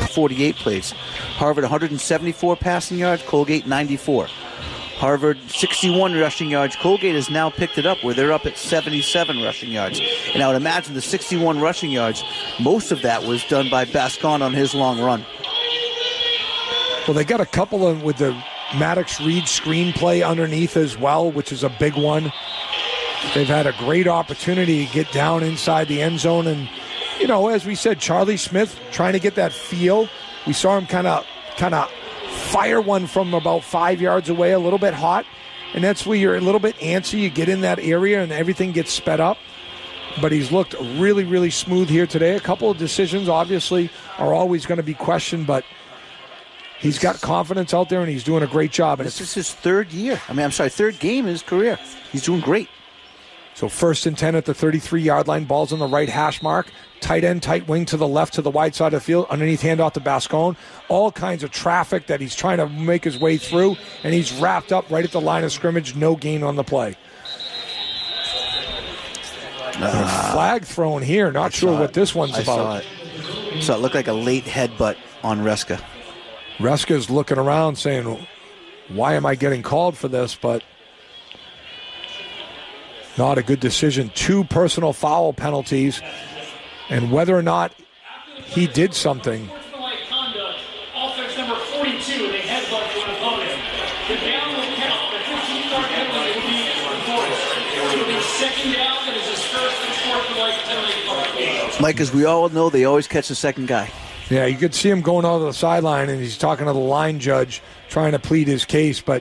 48 plays. Harvard 174 passing yards, Colgate 94. Harvard 61 rushing yards. Colgate has now picked it up where they're up at 77 rushing yards. And I would imagine the 61 rushing yards, most of that was done by Bascon on his long run. Well, they got a couple of with the Maddox Reed screenplay underneath as well, which is a big one. They've had a great opportunity to get down inside the end zone. And, you know, as we said, Charlie Smith trying to get that feel. We saw him kind of fire one from about 5 yards away, a little bit hot. And that's where you're a little bit antsy. You get in that area and everything gets sped up. But he's looked really, really smooth here today. A couple of decisions, obviously, are always going to be questioned, but he's got confidence out there, and he's doing a great job. And this is his third game in his career. He's doing great. So 1st and 10 at the 33-yard line. Ball's on the right hash mark. Tight end, tight wing to the left to the wide side of the field. Underneath handoff to Bascon. All kinds of traffic that he's trying to make his way through, and he's wrapped up right at the line of scrimmage. No gain on the play. Flag thrown here. Not sure what this one's about. So it looked like a late headbutt on Reska. Reska's looking around saying, why am I getting called for this? But not a good decision. 2 personal foul penalties. And whether or not he did something. Offense number 42, they headbutt to an opponent. The down will count. The 15-yard penalty will be enforced. It will be 2nd down. That is his first and sportsmanlike penalty. Mike, as we all know, they always catch the second guy. Yeah, you could see him going out to the sideline, and he's talking to the line judge, trying to plead his case. But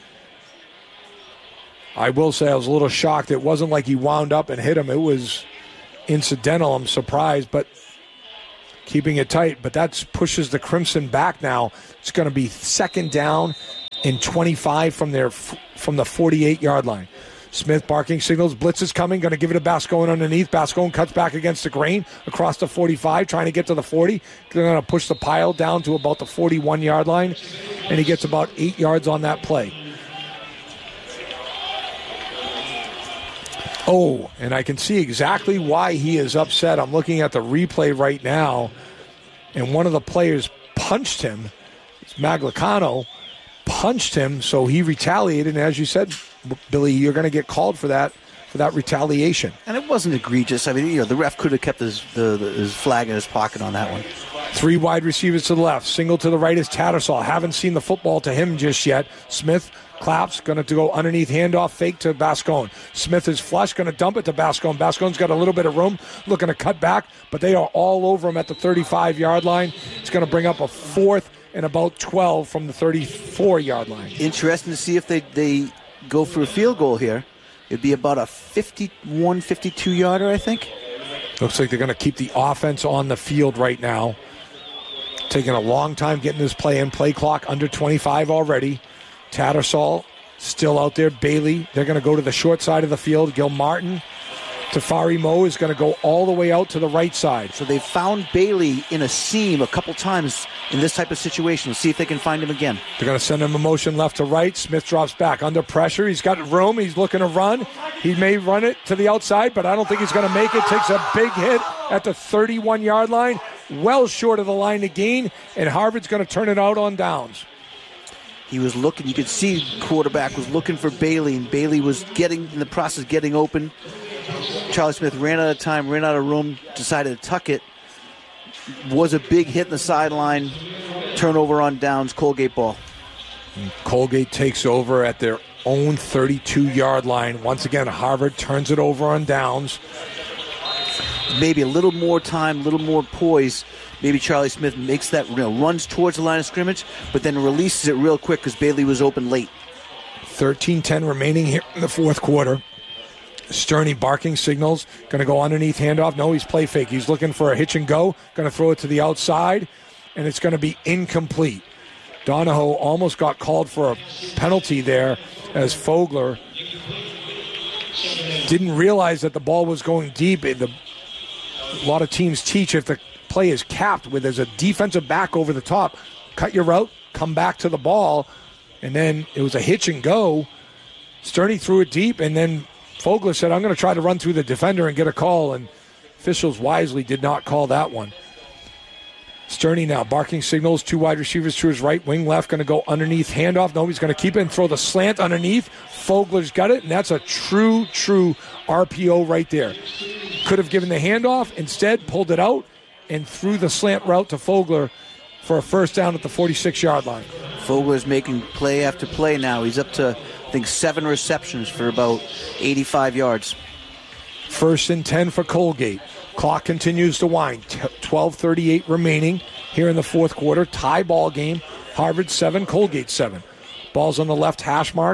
I will say I was a little shocked. It wasn't like he wound up and hit him. It was incidental. I'm surprised, but keeping it tight. But that pushes the Crimson back now. It's going to be 2nd down and 25 from the 48-yard line. Smith barking signals. Blitz is coming. Going to give it to Bascon underneath. Bascon cuts back against the grain across the 45, trying to get to the 40. They're going to push the pile down to about the 41-yard line, and he gets about 8 yards on that play. Oh, and I can see exactly why he is upset. I'm looking at the replay right now, and one of the players punched him. It's Maglicano. Punched him, so he retaliated. And as you said, Billy, you're going to get called for that retaliation. And it wasn't egregious. I mean, the ref could have kept his flag in his pocket on that one. 3 wide receivers to the left. Single to the right is Tattersall. Haven't seen the football to him just yet. Smith claps, going to go underneath handoff, fake to Bascon. Smith is flush, going to dump it to Bascon. Bascon's got a little bit of room, looking to cut back, but they are all over him at the 35-yard line. It's going to bring up a 4th and about 12 from the 34-yard line. Interesting to see if they go for a field goal here. It'd be about a 51, 52-yarder, I think. Looks like they're going to keep the offense on the field right now. Taking a long time getting this play in. Play clock under 25 already. Tattersall still out there. Bailey, they're going to go to the short side of the field. Gil Martin. Tafari Moe is going to go all the way out to the right side. So they found Bailey in a seam a couple times in this type of situation. Let's see if they can find him again. They're going to send him a motion left to right. Smith drops back under pressure. He's got room. He's looking to run. He may run it to the outside, but I don't think he's going to make it. Takes a big hit at the 31-yard line. Well short of the line to gain, and Harvard's going to turn it out on downs. He was looking. You could see quarterback was looking for Bailey, and Bailey was in the process getting open. Charlie Smith ran out of time, ran out of room, decided to tuck it. Was a big hit in the sideline. Turnover on downs, Colgate ball. And Colgate takes over at their own 32-yard line. Once again, Harvard turns it over on downs. Maybe a little more time, a little more poise. Maybe Charlie Smith makes that, runs towards the line of scrimmage, but then releases it real quick because Bailey was open late. 13-10 remaining here in the fourth quarter. Sterney barking signals. Going to go underneath handoff. No, he's play fake. He's looking for a hitch and go. Going to throw it to the outside, and it's going to be incomplete. Donahoe almost got called for a penalty there as Fogler didn't realize that the ball was going deep. A lot of teams teach if the play is capped with there's a defensive back over the top, cut your route, come back to the ball, and then it was a hitch and go. Sterney threw it deep, and then Fogler said, I'm going to try to run through the defender and get a call, and officials wisely did not call that one. Sturny now barking signals. 2 wide receivers to his right, wing left, going to go underneath, handoff. No, he's going to keep it and throw the slant underneath. Fogler's got it, and that's a true RPO right there. Could have given the handoff, instead pulled it out and threw the slant route to Fogler for a first down at the 46-yard line. Fogler's making play after play now. He's up to, I think, 7 receptions for about 85 yards. 1st and 10 for Colgate. Clock continues to wind. 12:38 remaining here in the fourth quarter. Tie ball game. Harvard 7, Colgate 7. Ball's on the left hash mark.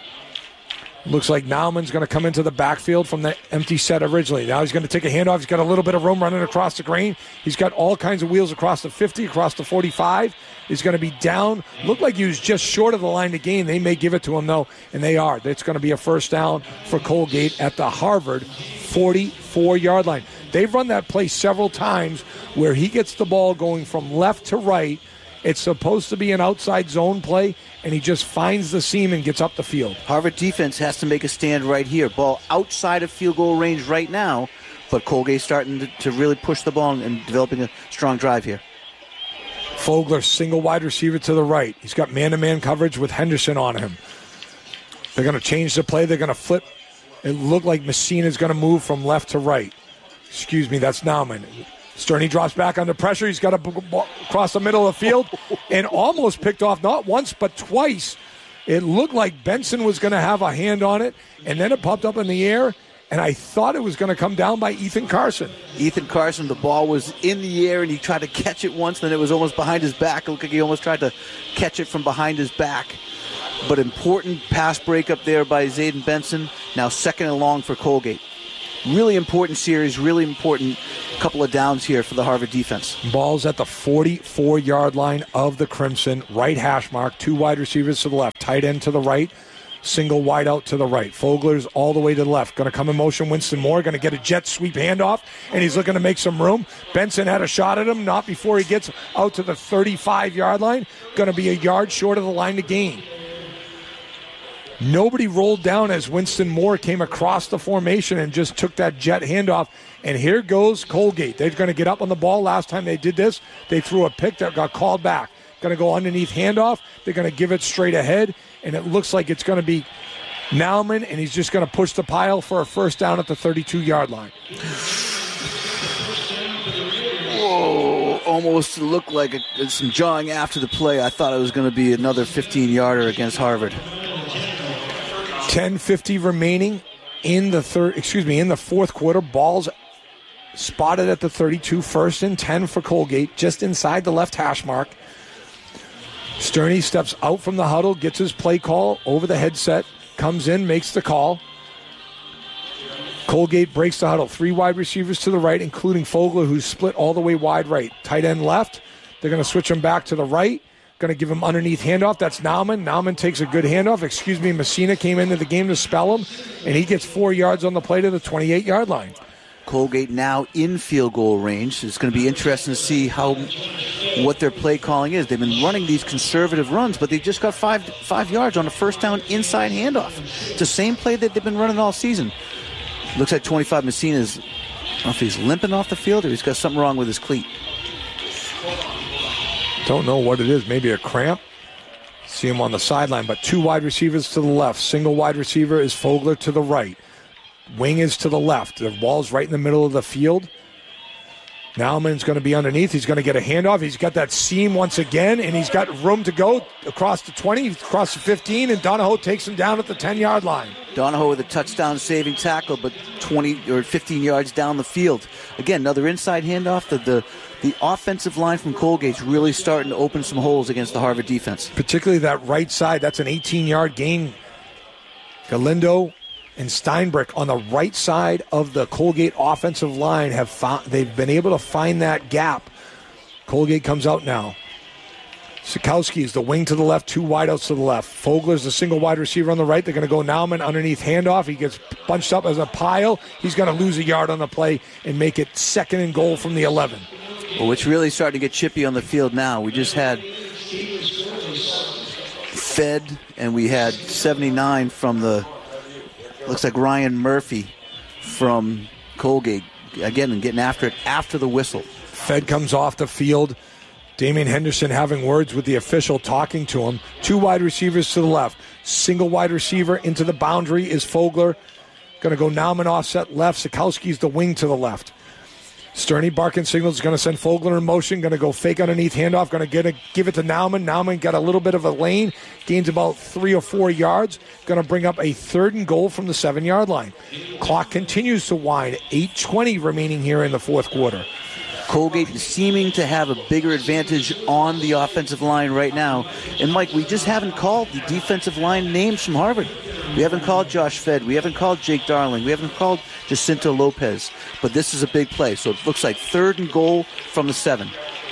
Looks like Naumann's going to come into the backfield from the empty set originally. Now he's going to take a handoff. He's got a little bit of room running across the grain. He's got all kinds of wheels across the 50, across the 45. He's going to be down. Looked like he was just short of the line to gain. They may give it to him, though, and they are. It's going to be a first down for Colgate at the Harvard 44-yard line. They've run that play several times where he gets the ball going from left to right. It's supposed to be an outside zone play, and he just finds the seam and gets up the field. Harvard defense has to make a stand right here. Ball outside of field goal range right now, but Colgate's starting to really push the ball and developing a strong drive here. Fogler, single wide receiver to the right. He's got man-to-man coverage with Henderson on him. They're going to change the play. They're going to flip. It looked like Messina's going to move from left to right. Excuse me, that's Naumann. Sturny drops back under pressure. He's got to cross the middle of the field and almost picked off not once but twice. It looked like Benson was going to have a hand on it, and then it popped up in the air, and I thought it was going to come down by Ethan Carson. Ethan Carson, the ball was in the air, and he tried to catch it once, then it was almost behind his back. It looked like he almost tried to catch it from behind his back. But important pass breakup there by Zayden Benson. Now 2nd and long for Colgate. Really important series, really important couple of downs here for the Harvard defense. Ball's at the 44-yard line of the Crimson. Right hash mark, 2 wide receivers to the left, tight end to the right, single wide out to the right. Fogler's all the way to the left. Going to come in motion, Winston Moore, going to get a jet sweep handoff, and he's looking to make some room. Benson had a shot at him, not before he gets out to the 35-yard line. Going to be a yard short of the line to gain. Nobody rolled down as Winston Moore came across the formation and just took that jet handoff. And here goes Colgate. They're going to get up on the ball. Last time they did this, they threw a pick that got called back. Going to go underneath handoff. They're going to give it straight ahead. And it looks like it's going to be Naumann, and he's just going to push the pile for a first down at the 32-yard line. Whoa, almost looked like some jawing after the play. I thought it was going to be another 15-yarder against Harvard. 10:50 remaining in the fourth quarter. Ball's spotted at the 32. 1st and 10 for Colgate, just inside the left hash mark. Sturny steps out from the huddle, gets his play call over the headset, comes in, makes the call. Colgate breaks the huddle. 3 wide receivers to the right, including Fogler, who's split all the way wide right. Tight end left. They're going to switch him back to the right. Going to give him underneath handoff. That's Naumann. Naumann takes a good handoff. Messina came into the game to spell him, and he gets 4 yards on the play to the 28-yard line. Colgate now in field goal range. It's going to be interesting to see what their play calling is. They've been running these conservative runs, but they just got 5 yards on a first down inside handoff. It's the same play that they've been running all season. Looks like 25 Messina's, I don't know if he's limping off the field or he's got something wrong with his cleat. Don't know what it is. Maybe a cramp. See him on the sideline, but 2 wide receivers to the left. Single wide receiver is Fogler to the right. Wing is to the left. The ball's right in the middle of the field. Naumann's going to be underneath. He's going to get a handoff. He's got that seam once again, and he's got room to go across the 20, across the 15, and Donahoe takes him down at the 10-yard line. Donahoe with a touchdown-saving tackle, but 20 or 15 yards down the field. Again, another inside handoff. The offensive line from Colgate's really starting to open some holes against the Harvard defense. Particularly that right side. That's an 18-yard gain. Galindo and Steinbrück on the right side of the Colgate offensive line they've been able to find that gap. Colgate comes out now. Sikowski is the wing to the left, 2 wideouts to the left. Fogler's the single wide receiver on the right. They're going to go Naumann underneath handoff. He gets bunched up as a pile. He's going to lose a yard on the play and make it 2nd and goal from the 11. Well, it's really starting to get chippy on the field now. We just had Fed, and we had 79 from looks like Ryan Murphy from Colgate. Again, and getting after it after the whistle. Fed comes off the field. Damian Henderson having words with the official, talking to him. 2 wide receivers to the left. Single wide receiver into the boundary is Fogler. Going to go Nauman offset left. Sikowski's the wing to the left. Sterney barking signals, going to send Fogler in motion. Going to go fake underneath handoff. Going to give it to Nauman. Nauman got a little bit of a lane. Gains about 3 or 4 yards. Going to bring up a 3rd and goal from the 7-yard line. Clock continues to wind. 8:20 remaining here in the fourth quarter. Colgate is seeming to have a bigger advantage on the offensive line right now. And, Mike, we just haven't called the defensive line names from Harvard. We haven't called Josh Fedd. We haven't called Jake Darling. We haven't called Jacinto Lopez. But this is a big play. So it looks like 3rd and goal from the 7.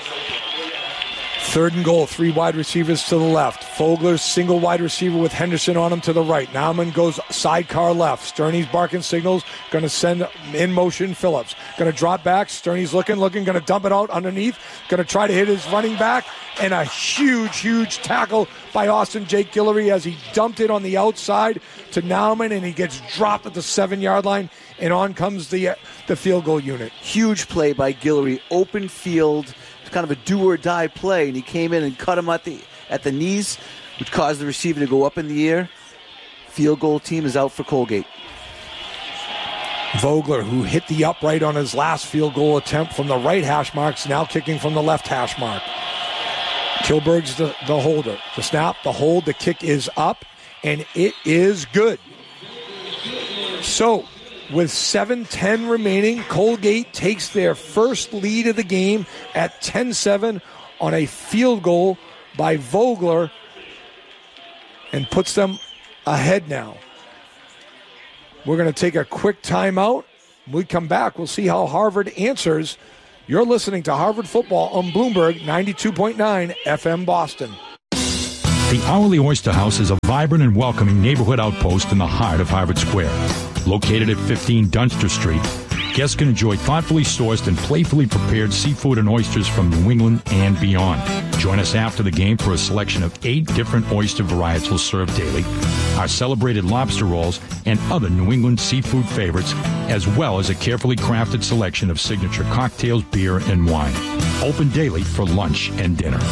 3rd and goal, 3 wide receivers to the left. Fogler's single wide receiver with Henderson on him to the right. Nauman goes sidecar left. Sterney's barking signals. Going to send in motion Phillips. Going to drop back. Sterney's looking. Going to dump it out underneath. Going to try to hit his running back. And a huge tackle by Austin Jake Guillory as he dumped it on the outside to Nauman, and he gets dropped at the 7-yard line, and on comes the field goal unit. Huge play by Guillory. Open field. Kind of a do-or-die play, and he came in and cut him at the knees, which caused the receiver to go up in the air. Field goal team is out for Colgate. Vogler, who hit the upright on his last field goal attempt from the right hash marks, now kicking from the left hash mark. Kilberg's the holder. The snap, the hold, the kick is up, and it is good. So, with 7:10 remaining, Colgate takes their first lead of the game at 10-7 on a field goal by Vogler and puts them ahead now. We're going to take a quick timeout. When we come back, we'll see how Harvard answers. You're listening to Harvard Football on Bloomberg 92.9 FM Boston. The Hourly Oyster House is a vibrant and welcoming neighborhood outpost in the heart of Harvard Square. Located at 15 Dunster Street, guests can enjoy thoughtfully sourced and playfully prepared seafood and oysters from New England and beyond. Join us after the game for a selection of 8 different oyster varietals served daily, our celebrated lobster rolls, and other New England seafood favorites, as well as a carefully crafted selection of signature cocktails, beer, and wine. Open daily for lunch and dinner.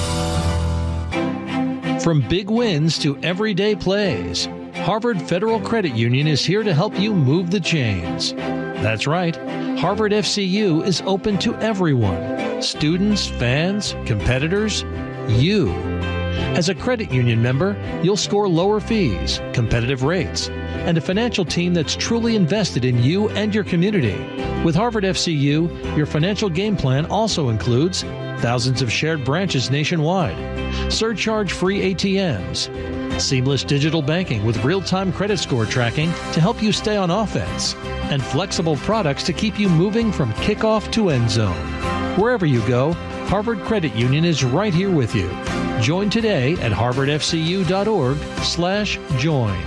From big wins to everyday plays, Harvard Federal Credit Union is here to help you move the chains. That's right, Harvard FCU is open to everyone. Students, fans, competitors, you. As a credit union member, you'll score lower fees, competitive rates, and a financial team that's truly invested in you and your community. With Harvard FCU, your financial game plan also includes thousands of shared branches nationwide, surcharge-free ATMs, seamless digital banking with real-time credit score tracking to help you stay on offense, and flexible products to keep you moving from kickoff to end zone. Wherever you go, Harvard Credit Union is right here with you. Join today at harvardfcu.org/join.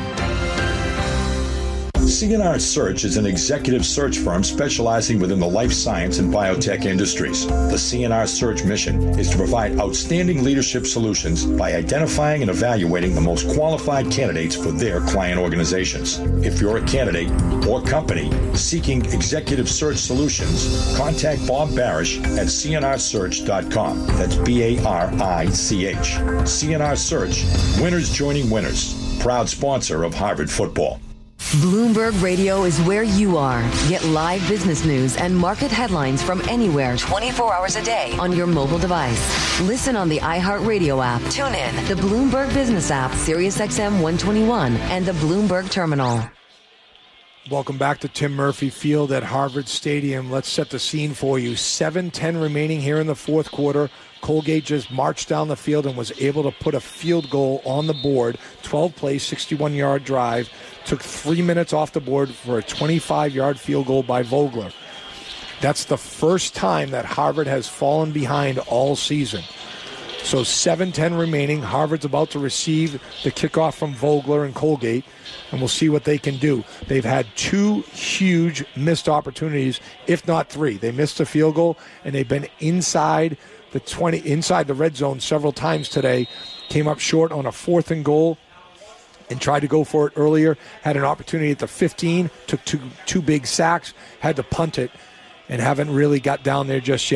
C&R Search is an executive search firm specializing within the life science and biotech industries. The C&R Search mission is to provide outstanding leadership solutions by identifying and evaluating the most qualified candidates for their client organizations. If you're a candidate or company seeking executive search solutions, contact Bob Barish at cnrsearch.com. That's B-A-R-I-C-H. C&R Search, winners joining winners. Proud sponsor of Harvard Football. Bloomberg Radio is where you are. Get live business news and market headlines from anywhere 24 hours a day on your mobile device. Listen on the iHeartRadio app. Tune in the Bloomberg Business app, SiriusXM 121, and the Bloomberg Terminal. Welcome back to Tim Murphy Field at Harvard Stadium. Let's set the scene for you. 7:10 remaining here in the fourth quarter. Colgate just marched down the field and was able to put a field goal on the board. 12-play, 61-yard drive. Took 3 minutes off the board for a 25-yard field goal by Vogler. That's the first time that Harvard has fallen behind all season. So 7:10 remaining. Harvard's about to receive the kickoff from Vogler and Colgate, and we'll see what they can do. They've had 2 huge missed opportunities, if not 3. They missed a field goal, and they've been inside the 20, inside the red zone several times today. Came up short on a 4th and goal and tried to go for it earlier. Had an opportunity at the 15, took two big sacks, had to punt it, and haven't really got down there just yet.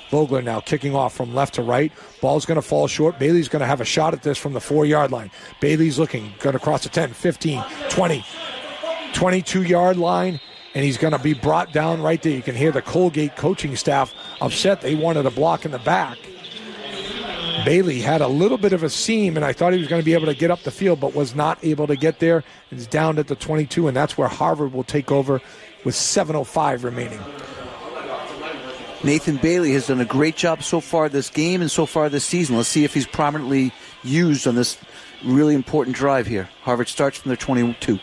Vogler now kicking off from left to right. Ball's going to fall short. Bailey's going to have a shot at this from the 4-yard line. Bailey's looking, going to cross the 10, 15, 20, 22-yard line, and he's going to be brought down right there. You can hear the Colgate coaching staff upset. They wanted a block in the back. Bailey had a little bit of a seam, and I thought he was going to be able to get up the field, but was not able to get there. He's down at the 22, and that's where Harvard will take over with 7:05 remaining. Nathan Bailey has done a great job so far this game and so far this season. Let's see if he's prominently used on this really important drive here. Harvard starts from their 22.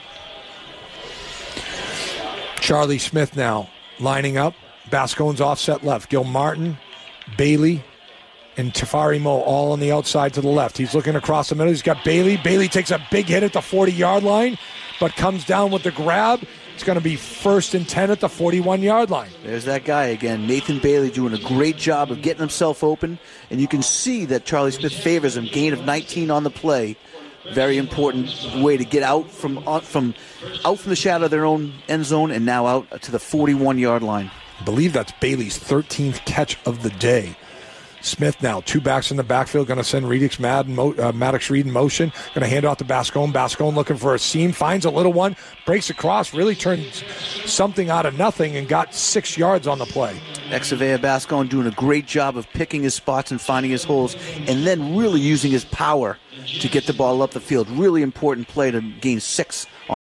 Charlie Smith now lining up. Bascone's offset left. Gil Martin, Bailey, and Tafari Moe all on the outside to the left. He's looking across the middle. He's got Bailey. Bailey takes a big hit at the 40-yard line, but comes down with the grab. It's going to be 1st and 10 at the 41-yard line. There's that guy again, Nathan Bailey, doing a great job of getting himself open, and you can see that Charlie Smith favors him. Gain of 19 on the play. Very important way to get out from the shadow of their own end zone and now out to the 41-yard line. I believe that's Bailey's 13th catch of the day. Smith now, 2 backs in the backfield, going to send Maddox Reed in motion, going to hand off to Bascone. Bascone looking for a seam, finds a little one, breaks across, really turns something out of nothing and got 6 yards on the play. Xavier Bascone doing a great job of picking his spots and finding his holes, and then really using his power to get the ball up the field. Really important play to gain 6